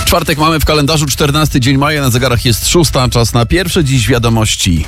Czwartek mamy w kalendarzu 14 dzień maja, na zegarach jest 6, czas na pierwsze dziś wiadomości.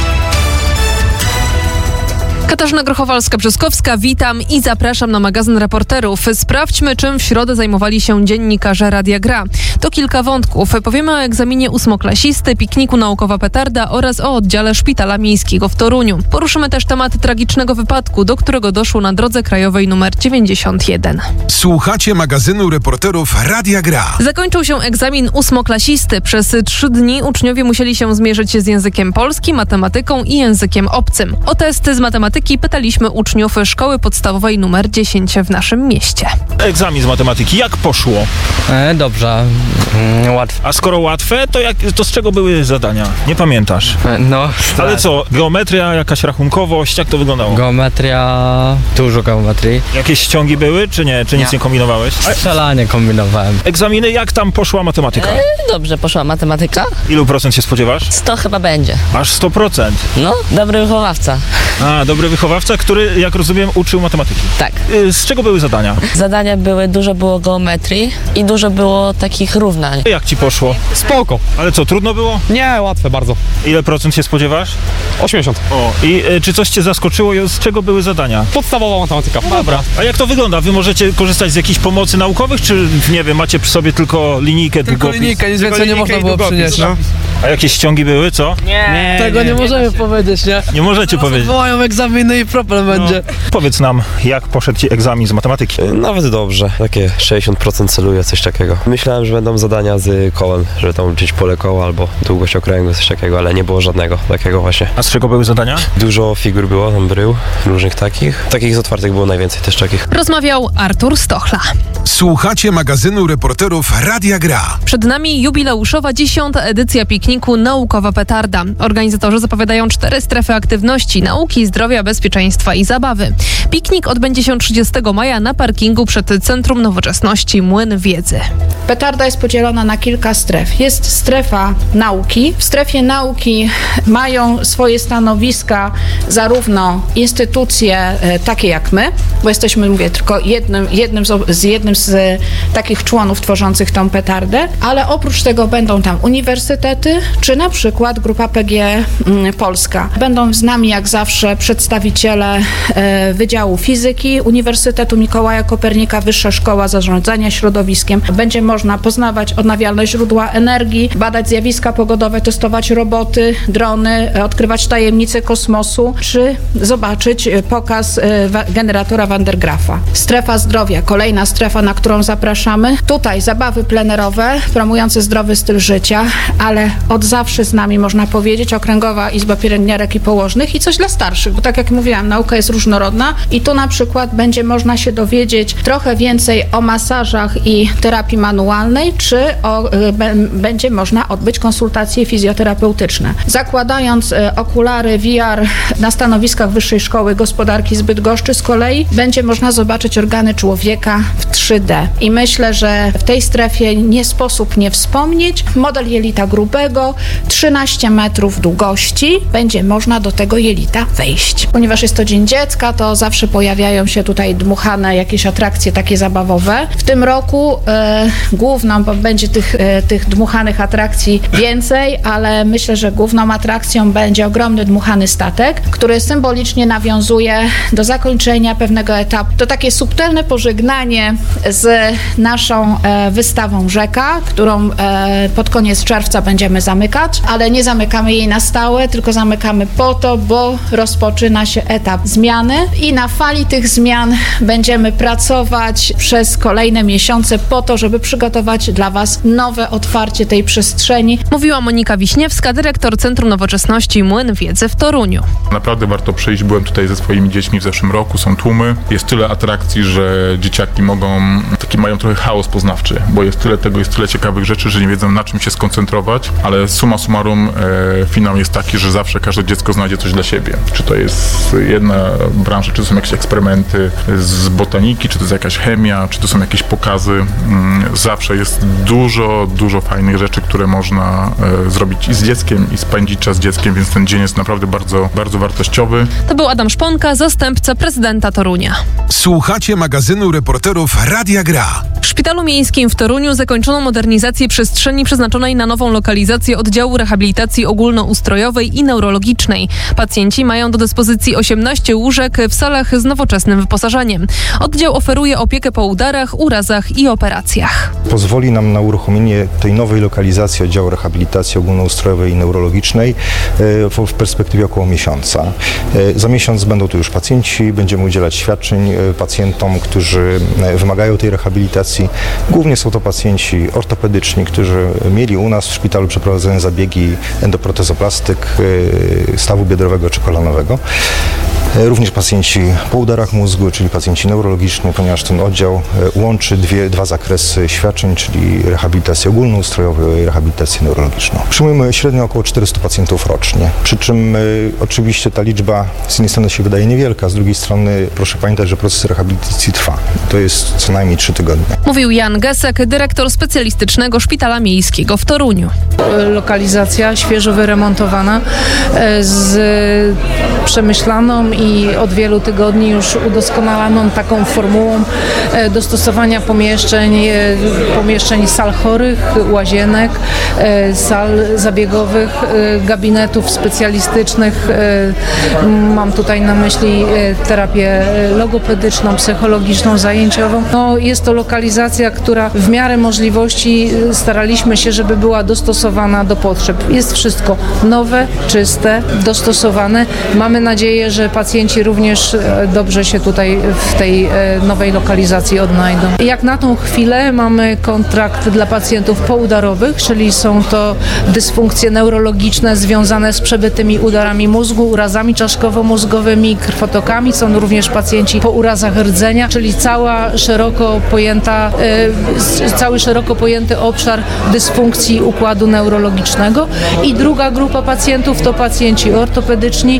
Katarzyna Grochowalska-Brzoskowska, witam i zapraszam na magazyn Reporterów. Sprawdźmy, czym w środę zajmowali się dziennikarze Radia Gra. To kilka wątków. Powiemy o egzaminie ósmoklasisty, pikniku Naukowa Petarda oraz o oddziale Szpitala Miejskiego w Toruniu. Poruszymy też temat tragicznego wypadku, do którego doszło na drodze krajowej nr 91. Słuchacie magazynu Reporterów Radia Gra. Zakończył się egzamin ósmoklasisty. Przez 3 dni uczniowie musieli się zmierzyć z językiem polskim, matematyką i językiem obcym. O testy z matematyki pytaliśmy uczniów szkoły podstawowej nr 10 w naszym mieście. Egzamin z matematyki, jak poszło? Dobrze, łatwe. A skoro łatwe, to z czego były zadania? Nie pamiętasz? No, Ale co, geometria, jakaś rachunkowość, jak to wyglądało? Geometria, dużo geometrii. Jakieś ściągi były, czy nie? Czy nic nie kombinowałeś? Strzelanie kombinowałem. Egzaminy, jak tam poszła matematyka? Dobrze poszła matematyka. Ilu procent się spodziewasz? 100 chyba będzie. Aż 100%. No, dobry wychowawca. A, dobry wychowawca, który, jak rozumiem, uczył matematyki. Tak. Z czego były zadania? Zadania były, dużo było geometrii i dużo było takich równań. Jak ci poszło? Spoko. Ale co, trudno było? Nie, łatwe bardzo. Ile procent się spodziewasz? 80. O, i czy coś cię zaskoczyło? Z czego były zadania? Podstawowa matematyka. Dobra. A jak to wygląda? Wy możecie korzystać z jakichś pomocy naukowych, czy nie wiem, macie przy sobie tylko linijkę, długopis? linijkę, nic więcej nie można było przynieść, no. A jakieś ściągi były, co? Nie. Tego nie możemy powiedzieć, nie? Nie możecie powiedzieć. Wołają egzaminy i problem będzie. Powiedz nam, jak poszedł ci egzamin z matematyki? Nawet dobrze, takie 60% celuje, coś takiego. Myślałem, że będą zadania z kołem, że tam gdzieś pole koła albo długość okręgu, coś takiego, ale nie było żadnego takiego właśnie. A z czego były zadania? Dużo figur było, tam brył, różnych takich. Takich z otwartych było najwięcej też takich. Rozmawiał Artur Stochla. Słuchacie magazynu Reporterów Radia Gra. Przed nami jubileuszowa 10. edycja pikniku Naukowa Petarda. Organizatorzy zapowiadają 4 strefy aktywności: nauki, zdrowia, bezpieczeństwa i zabawy. Piknik odbędzie się 30 maja na parkingu przed Centrum Nowoczesności Młyn Wiedzy. Petarda jest podzielona na kilka stref. Jest strefa nauki. W strefie nauki mają swoje stanowiska zarówno instytucje takie jak my, bo jesteśmy, mówię, tylko jednym z takich członów tworzących tą petardę, ale oprócz tego będą tam uniwersytety, czy na przykład Grupa PG Polska. Będą z nami jak zawsze przedstawiciele Wydziału Fizyki Uniwersytetu Mikołaja Kopernika, Wyższa Szkoła Zarządzania Środowiskiem. Będzie można poznawać odnawialne źródła energii, badać zjawiska pogodowe, testować roboty, drony, odkrywać tajemnice kosmosu, czy zobaczyć pokaz generatora Van der Graafa. Strefa zdrowia, kolejna strefa, na którą zapraszamy. Tutaj zabawy plenerowe, promujące zdrowy styl życia, ale od zawsze z nami, można powiedzieć, Okręgowa Izba Pielęgniarek i Położnych i coś dla starszych, bo tak jak mówiłam, nauka jest różnorodna i tu na przykład będzie można się dowiedzieć trochę więcej o masażach i terapii manualnej, czy będzie można odbyć konsultacje fizjoterapeutyczne. Zakładając okulary VR na stanowiskach Wyższej Szkoły Gospodarki z Bydgoszczy z kolei będzie można zobaczyć organy człowieka w 3D. I myślę, że w tej strefie nie sposób nie wspomnieć model jelita grubego, 13 metrów długości. Będzie można do tego jelita wejść. Ponieważ jest to Dzień Dziecka, to zawsze pojawiają się tutaj dmuchane jakieś atrakcje takie zabawowe. W tym roku główną, bo będzie tych dmuchanych atrakcji więcej, ale myślę, że główną atrakcją będzie ogromny dmuchany statek, który symbolicznie nawiązuje do zakończenia pewnego etapu. To takie subtelne pożegnanie z naszą wystawą Rzeka, którą pod koniec czerwca będziemy zamykać, ale nie zamykamy jej na stałe, tylko zamykamy po to, bo rozpoczyna się etap zmiany i na fali tych zmian będziemy pracować przez kolejne miesiące po to, żeby przygotować dla Was nowe otwarcie tej przestrzeni. Mówiła Monika Wiśniewska, dyrektor Centrum Nowoczesności Młyn Wiedzy w Toruniu. Naprawdę warto przyjść. Byłem tutaj ze swoimi dziećmi w zeszłym roku, są tłumy. Jest tyle atrakcji, że dzieciaki mają trochę chaos poznawczy, bo jest tyle tego, jest tyle ciekawych rzeczy, że nie wiedzą, na czym się skoncentrować, ale summa summarum finał jest taki, że zawsze każde dziecko znajdzie coś dla siebie. Czy to jest jedna branża, czy to są jakieś eksperymenty z botaniki, czy to jest jakaś chemia, czy to są jakieś pokazy. Zawsze jest dużo fajnych rzeczy, które można zrobić i z dzieckiem, i spędzić czas z dzieckiem, więc ten dzień jest naprawdę bardzo, bardzo wartościowy. To był Adam Szponka, zastępca prezydenta Torunia. Słuchacie magazynu Reporterów Radia Gra. W Szpitalu Miejskim w Toruniu zakończono modernizację przestrzeni przeznaczonej na nową lokalizację oddziału rehabilitacji ogólnoustrojowej i neurologicznej. Pacjenci mają do dyspozycji 18 łóżek w salach z nowoczesnym wyposażeniem. Oddział oferuje opiekę po udarach, urazach i operacjach. Pozwoli nam na uruchomienie tej nowej lokalizacji oddziału rehabilitacji ogólnoustrojowej i neurologicznej w perspektywie około miesiąca. Za miesiąc będą tu już pacjenci, będziemy udzielać świadczeń pacjentom, którzy wymagają tej rehabilitacji. Głównie są to pacjenci ortopedyczni, którzy mieli u nas w szpitalu przeprowadzone zabiegi endoprotezoplastyk stawu biodrowego czy kolanowego. Również pacjenci po udarach mózgu, czyli pacjenci neurologiczni, ponieważ ten oddział łączy dwa zakresy świadczeń, czyli rehabilitację ogólnoustrojową i rehabilitację neurologiczną. Przyjmujemy średnio około 400 pacjentów rocznie, przy czym oczywiście ta liczba z jednej strony się wydaje niewielka, z drugiej strony proszę pamiętać, że proces rehabilitacji trwa. To jest co najmniej 3 tygodnie. Mówił Jan Gesek, dyrektor specjalistycznego Szpitala Miejskiego w Toruniu. Lokalizacja świeżo wyremontowana, z przemyślaną i od wielu tygodni już udoskonalaną taką formułą dostosowania pomieszczeń sal chorych, łazienek, sal zabiegowych, gabinetów specjalistycznych. Mam tutaj na myśli terapię logopedyczną, psychologiczną, zajęciową. No, jest to lokalizacja, która w miarę możliwości staraliśmy się, żeby była dostosowana do potrzeb. Jest wszystko nowe, czyste, dostosowane. Mamy nadzieję, że pacjenci również dobrze się tutaj w tej nowej lokalizacji odnajdą. Jak na tą chwilę mamy kontrakt dla pacjentów poudarowych, czyli są to dysfunkcje neurologiczne związane z przebytymi udarami mózgu, urazami czaszkowo-mózgowymi, krwotokami. Są również pacjenci po urazach rdzenia, czyli cały szeroko pojęty obszar dysfunkcji układu neurologicznego. I druga grupa pacjentów to pacjenci ortopedyczni,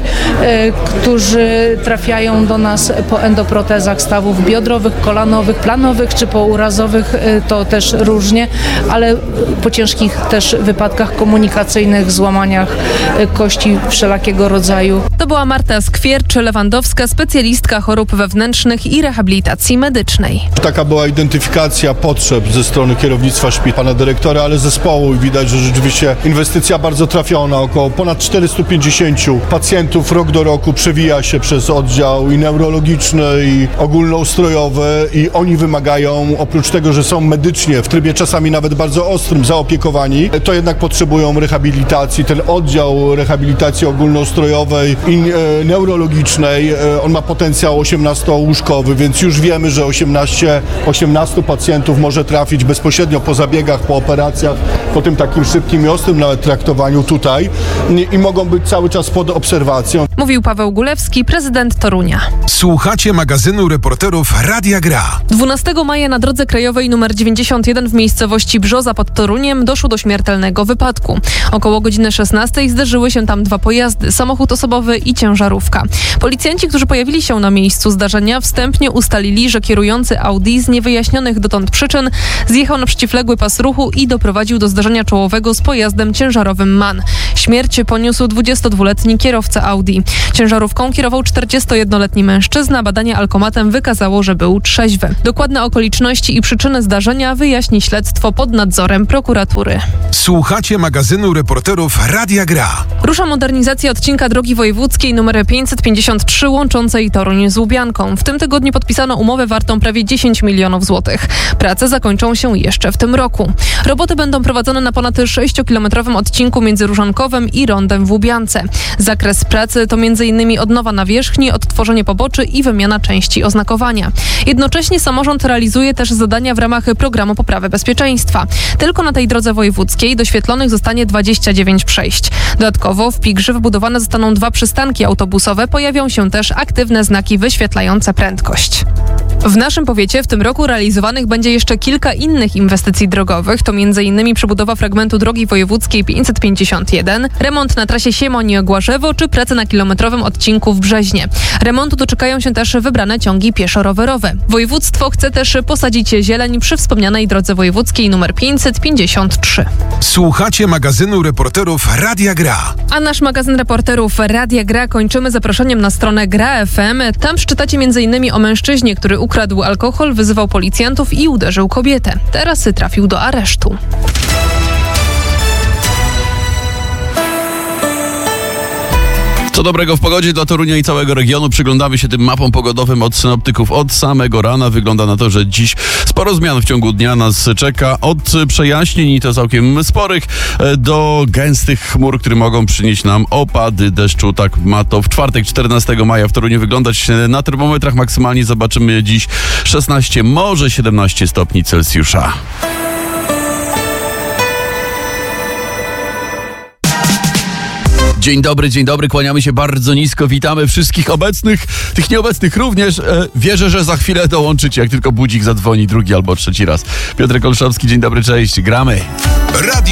którzy trafiają do nas po endoprotezach stawów biodrowych, kolanowych, planowych czy pourazowych, to też różnie, ale po ciężkich też wypadkach komunikacyjnych, złamaniach kości wszelakiego rodzaju. To była Marta Skwiercz-Lewandowska, specjalistka chorób wewnętrznych i rehabilitacji medycznej. Taka była identyfikacja potrzeb ze strony kierownictwa szpitala, pana dyrektora, ale zespołu i widać, że rzeczywiście inwestycja bardzo trafiona. Około ponad 450 pacjentów rok do roku przewija się przez oddział i neurologiczny, i ogólnoustrojowy i oni wymagają, oprócz tego, że są medycznie w trybie czasami nawet bardzo ostrym zaopiekowani, to jednak potrzebują rehabilitacji. Ten oddział rehabilitacji ogólnoustrojowej i neurologicznej, on ma potencjał 18-łóżkowy, więc już wiemy, że 18 pacjentów może trafić bezpośrednio po zabiegach, po operacjach, po tym takim szybkim i ostrym nawet traktowaniu tutaj i mogą być cały czas pod obserwacją. Mówił Paweł Gulewski, prezydent Torunia. Słuchacie magazynu reporterów Radia Gra. 12 maja na drodze krajowej nr 91 w miejscowości Brzoza pod Toruniem doszło do śmiertelnego wypadku. Około godziny 16 zderzyły się tam 2 pojazdy, samochód osobowy i ciężarówka. Policjanci, którzy pojawili się na miejscu zdarzenia, wstępnie ustalili, że kierujący Audi z niewyjaśnionych dotąd przyczyn zjechał na przeciwległy pas ruchu i doprowadził do zdarzenia czołowego z pojazdem ciężarowym MAN. Śmierć poniósł 22-letni kierowca Audi. Ciężarówką kierował 41-letni mężczyzna. Badanie alkomatem wykazało, że był trzeźwy. Dokładne okoliczności i przyczyny zdarzenia wyjaśni śledztwo pod nadzorem prokuratury. Słuchacie magazynu reporterów Radia Gra. Rusza modernizacja odcinka drogi wojewódzkiej nr 553 łączącej Toruń z Łubianką. W tym tygodniu podpisano umowę wartą prawie 10 milionów złotych. Prace zakończą się jeszcze w tym roku. Roboty będą prowadzone na ponad 6-kilometrowym odcinku między Różankowem i Rondem w Łubiance. Zakres pracy to m.in. odnowa nawierzchni, odtworzenie poboczy i wymiana części oznakowania. Jednocześnie samorząd realizuje też zadania w ramach programu poprawy bezpieczeństwa. Tylko na tej drodze wojewódzkiej doświetlonych zostanie 29 przejść. Dodatkowo w Pigrze wybudowane zostaną 2 przystanki autobusowe. Pojawią się też aktywne znaki wyświetlające prędkość. W naszym powiecie w tym roku realizowanych będzie jeszcze kilka innych inwestycji drogowych. To m.in. przebudowa fragmentu drogi wojewódzkiej 551, 1, remont na trasie Siemoń-Głaszewo czy prace na kilometrowym odcinku w Brzeźnie. Remontu doczekają się też wybrane ciągi pieszo-rowerowe. Województwo chce też posadzić zieleń przy wspomnianej drodze wojewódzkiej nr 553. Słuchacie magazynu reporterów Radia Gra. A nasz magazyn reporterów Radia Gra kończymy zaproszeniem na stronę Gra FM. Tam przeczytacie m.in. o mężczyźnie, który ukradł alkohol, wyzywał policjantów i uderzył kobietę. Teraz trafił do aresztu. Co dobrego w pogodzie dla Torunia i całego regionu. Przyglądamy się tym mapom pogodowym od synoptyków od samego rana. Wygląda na to, że dziś sporo zmian w ciągu dnia nas czeka. Od przejaśnień i to całkiem sporych do gęstych chmur, które mogą przynieść nam opady deszczu. Tak ma to w czwartek 14 maja w Toruniu wyglądać. Na termometrach maksymalnie zobaczymy dziś 16, może 17 stopni Celsjusza. Dzień dobry, kłaniamy się bardzo nisko, witamy wszystkich obecnych, tych nieobecnych również. Wierzę, że za chwilę dołączycie, jak tylko budzik zadzwoni drugi albo trzeci raz. Piotrek Olszowski, dzień dobry, cześć, gramy. Radio